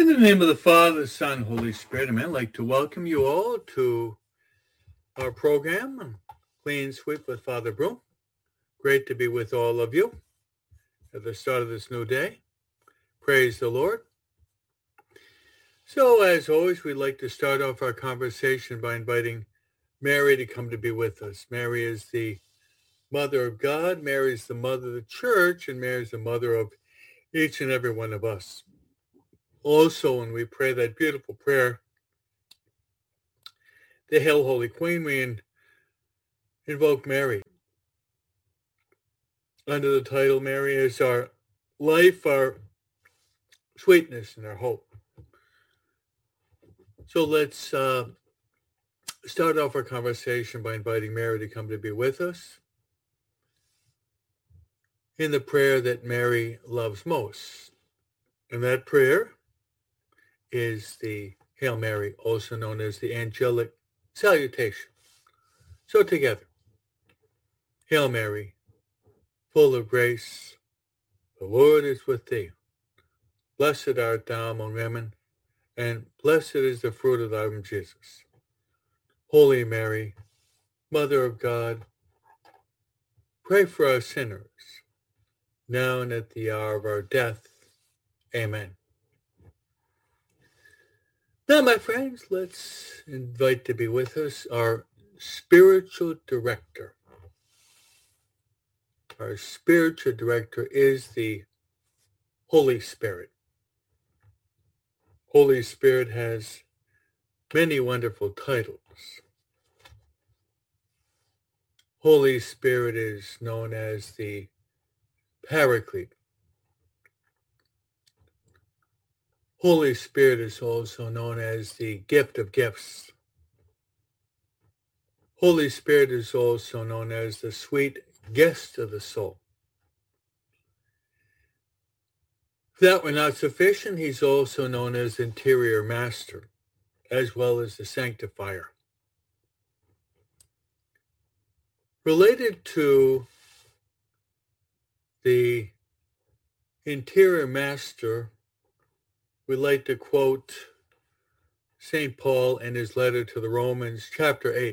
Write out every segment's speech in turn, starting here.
the name of the Father, Son, Holy Spirit, amen. I'd like to welcome you all to our program, Clean Sweep with Father Broom. Great to be with all of you at the start of this new day. Praise the Lord. So, as always, we'd like to start off our conversation by inviting Mary to come to be with us. Mary is the Mother of God, Mary is the Mother of the Church, and Mary is the Mother of each and every one of us. Also, when we pray that beautiful prayer, the Hail, Holy Queen, we invoke Mary. Under the title, Mary is our life, our sweetness, and our hope. So let's start off our conversation by inviting Mary to come to be with us in the prayer that Mary loves most. And that prayer is the Hail Mary, also known as the angelic salutation. So together, Hail Mary, full of grace, the Lord is with thee. Blessed art thou among women, and blessed is the fruit of thy womb, Jesus. Holy Mary, Mother of God, pray for us sinners, now and at the hour of our death. Amen. Now, my friends, let's invite to be with us our spiritual director. Our spiritual director is the Holy Spirit. Holy Spirit has many wonderful titles. Holy Spirit is known as the Paraclete. Holy Spirit is also known as the gift of gifts. Holy Spirit is also known as the sweet guest of the soul. If that were not sufficient, he's also known as interior master, as well as the sanctifier. Related to the interior master, we like to quote St. Paul in his letter to the Romans, chapter 8,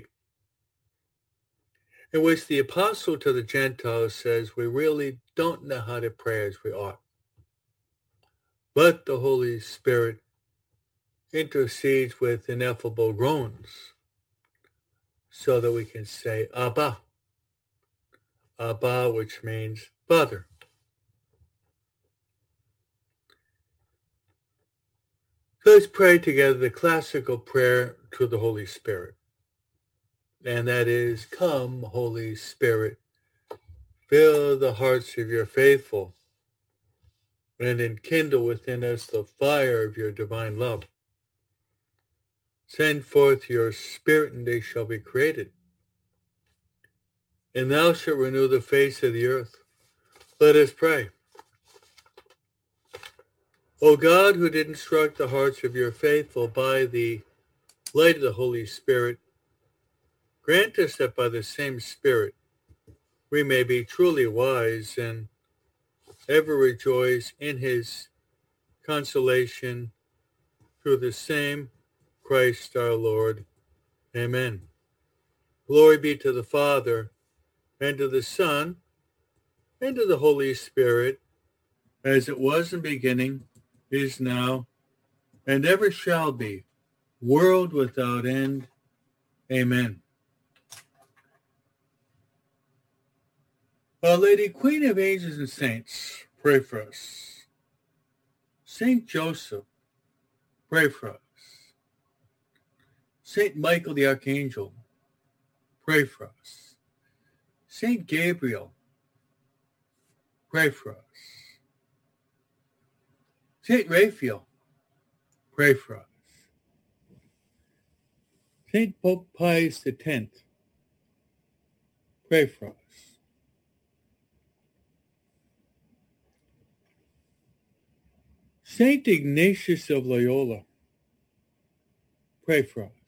in which the apostle to the Gentiles says, we really don't know how to pray as we ought. But the Holy Spirit intercedes with ineffable groans so that we can say, Abba. Abba, which means Father. So let's pray together the classical prayer to the Holy Spirit. And that is, come, Holy Spirit, fill the hearts of your faithful, and enkindle within us the fire of your divine love. Send forth your Spirit, and they shall be created. And thou shalt renew the face of the earth. Let us pray. O God, who did instruct the hearts of your faithful by the light of the Holy Spirit, grant us that by the same Spirit we may be truly wise and ever rejoice in his consolation through the same Christ our Lord. Amen. Glory be to the Father, and to the Son, and to the Holy Spirit, as it was in the beginning, is now, and ever shall be, world without end. Amen. Our Lady, Queen of Angels and Saints, pray for us. Saint Joseph, pray for us. Saint Michael the Archangel, pray for us. Saint Gabriel, pray for us. Saint Raphael, pray for us. Saint Pope Pius X, pray for us. Saint Ignatius of Loyola, pray for us.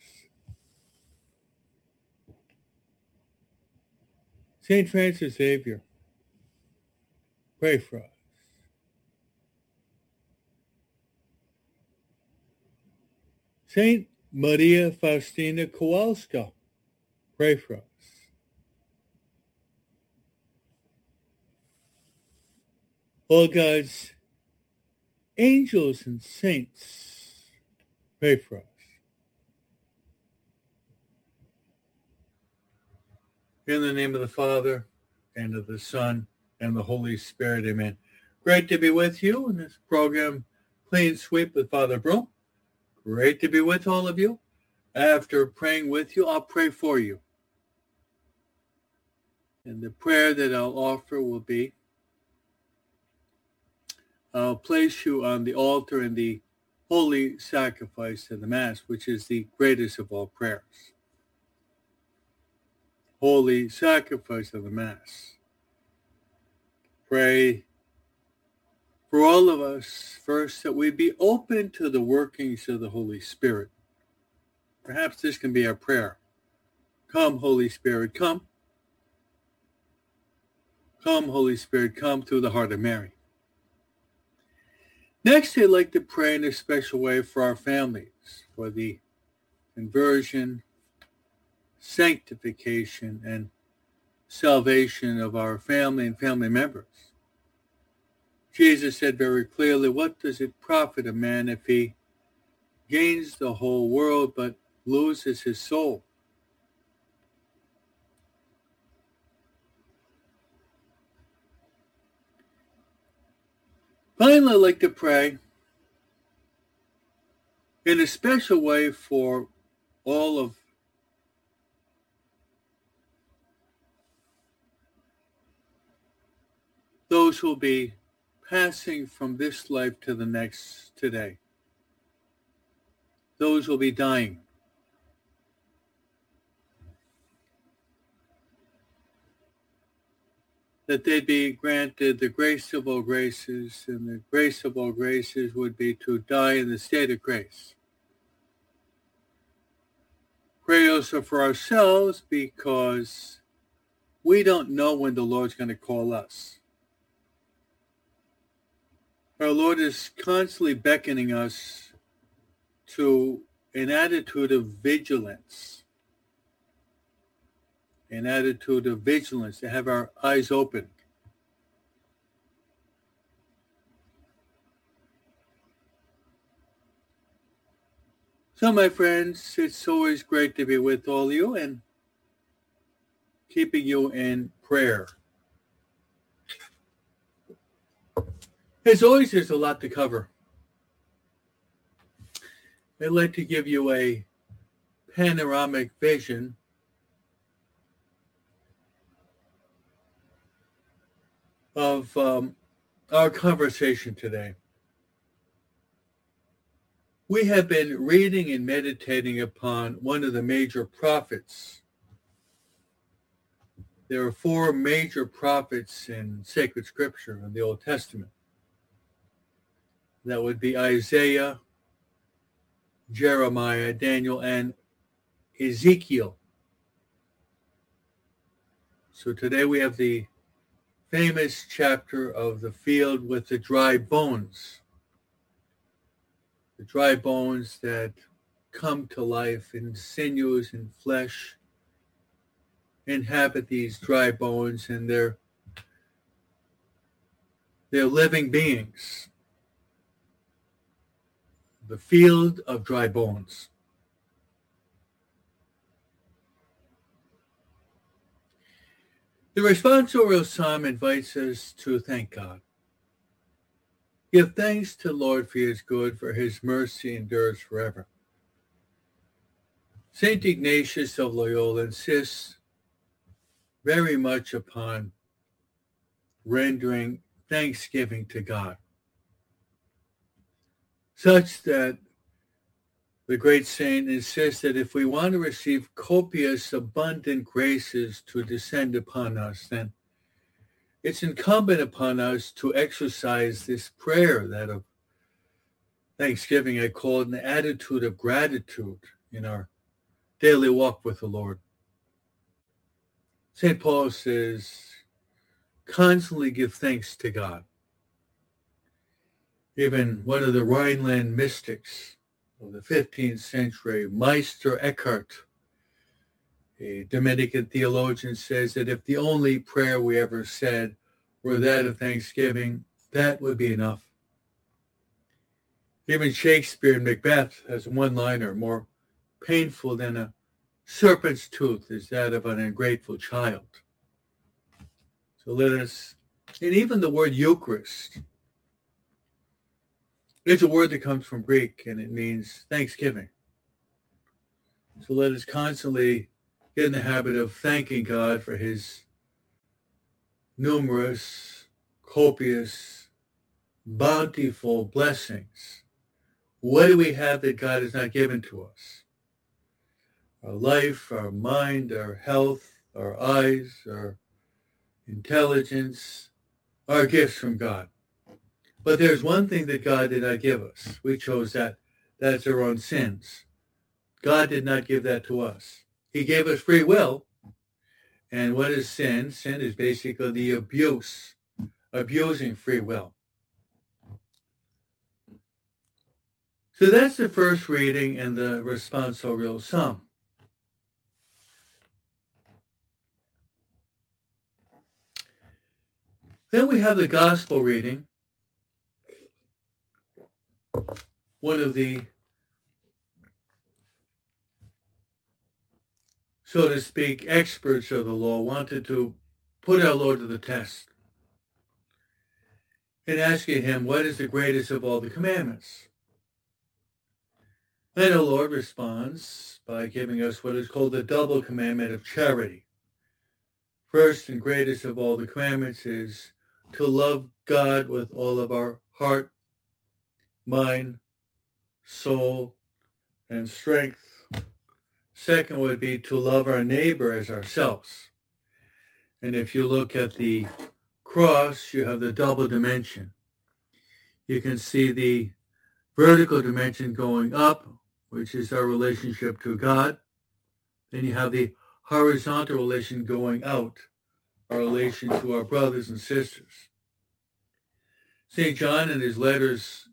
Saint Francis Xavier, pray for us. Saint Maria Faustina Kowalska, pray for us. All God's angels and saints, pray for us. In the name of the Father, and of the Son, and the Holy Spirit, amen. Great to be with you in this program, Clean Sweep with Father Broom. Great to be with all of you. After praying with you, I'll pray for you. And the prayer that I'll offer will be, I'll place you on the altar in the holy sacrifice of the Mass, which is the greatest of all prayers. Holy sacrifice of the Mass. Pray for all of us, first, that we be open to the workings of the Holy Spirit. Perhaps this can be our prayer. Come, Holy Spirit, come. Come, Holy Spirit, come through the heart of Mary. Next, I'd like to pray in a special way for our families, for the conversion, sanctification, and salvation of our family and family members. Jesus said very clearly, what does it profit a man if he gains the whole world but loses his soul? Finally, I'd like to pray in a special way for all of those who will be passing from this life to the next today. Those who will be dying. That they'd be granted the grace of all graces, and the grace of all graces would be to die in the state of grace. Pray also for ourselves, because we don't know when the Lord's going to call us. Our Lord is constantly beckoning us to an attitude of vigilance. An attitude of vigilance, to have our eyes open. So, my friends, it's always great to be with all of you and keeping you in prayer. As always, there's a lot to cover. I'd like to give you a panoramic vision of our conversation today. We have been reading and meditating upon one of the major prophets. There are 4 major prophets in sacred scripture in the Old Testament. That would be Isaiah, Jeremiah, Daniel, and Ezekiel. So today we have the famous chapter of the field with the dry bones. The dry bones that come to life in sinews and flesh, inhabit these dry bones, and they're living beings. The field of dry bones. The responsorial psalm invites us to thank God. Give thanks to the Lord for his good, for his mercy endures forever. St. Ignatius of Loyola insists very much upon rendering thanksgiving to God, such that the great saint insists that if we want to receive copious, abundant graces to descend upon us, then it's incumbent upon us to exercise this prayer, that of thanksgiving. I call it an attitude of gratitude in our daily walk with the Lord. St. Paul says, constantly give thanks to God. Even one of the Rhineland mystics, of the 15th century, Meister Eckhart, a Dominican theologian, says that if the only prayer we ever said were that of thanksgiving, that would be enough. Even Shakespeare in Macbeth has a one-liner: more painful than a serpent's tooth is that of an ungrateful child. So let us, and even the word Eucharist, it's a word that comes from Greek and it means thanksgiving. So let us constantly get in the habit of thanking God for his numerous, copious, bountiful blessings. What do we have that God has not given to us? Our life, our mind, our health, our eyes, our intelligence, are gifts from God. But there's one thing that God did not give us. We chose that. That's our own sins. God did not give that to us. He gave us free will. And what is sin? Sin is basically the abuse, abusing free will. So that's the first reading and the responsorial psalm. Then we have the gospel reading. One of the, so to speak, experts of the law wanted to put our Lord to the test and asking him, what is the greatest of all the commandments? And our Lord responds by giving us what is called the double commandment of charity. First and greatest of all the commandments is to love God with all of our heart, mind, soul, and strength. Second would be to love our neighbor as ourselves. And if you look at the cross, you have the double dimension. You can see the vertical dimension going up, which is our relationship to God. Then you have the horizontal relation going out, our relation to our brothers and sisters. St. John in his letters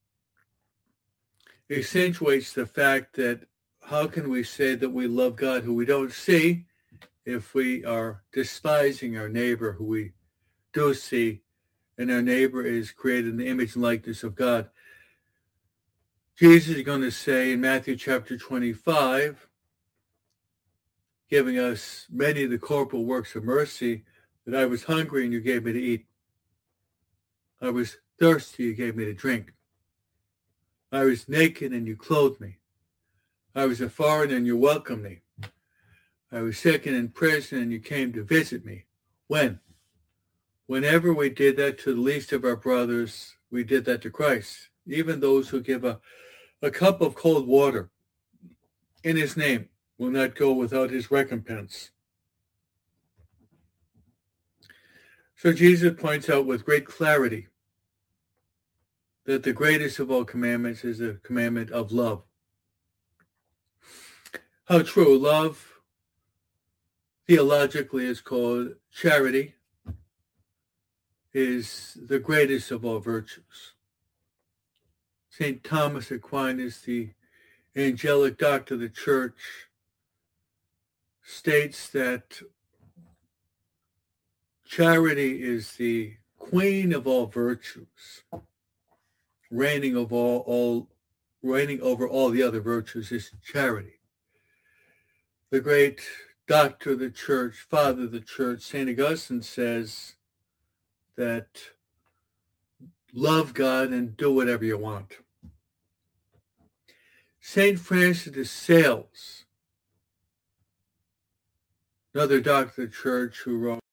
accentuates the fact that how can we say that we love God who we don't see if we are despising our neighbor who we do see, and our neighbor is created in the image and likeness of God. Jesus is going to say in Matthew chapter 25, giving us many of the corporal works of mercy, that I was hungry and you gave me to eat. I was thirsty, you gave me to drink. I was naked and you clothed me. I was a foreigner and you welcomed me. I was sick and in prison and you came to visit me. When? Whenever we did that to the least of our brothers, we did that to Christ. Even those who give a cup of cold water in his name will not go without his recompense. So Jesus points out with great clarity that the greatest of all commandments is the commandment of love. How true. Love, theologically, is called charity, is the greatest of all virtues. St. Thomas Aquinas, the angelic doctor of the Church, states that charity is the queen of all virtues. Reigning over all the other virtues is charity. The great doctor of the Church, father of the Church, St. Augustine, says that love God and do whatever you want. St. Francis de Sales, another doctor of the Church who wrote